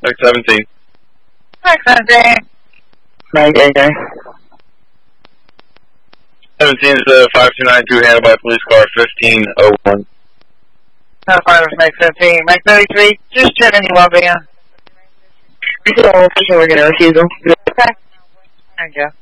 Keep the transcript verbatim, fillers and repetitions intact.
Max seventeen. Max seventeen. Max eighteen. seventeen is the five two nine two handled by police car fifteen oh one. No, five is Max seventeen. Max thirty-three, just checking you up, Ben. So, we're going to refuse them. Okay. Thank you.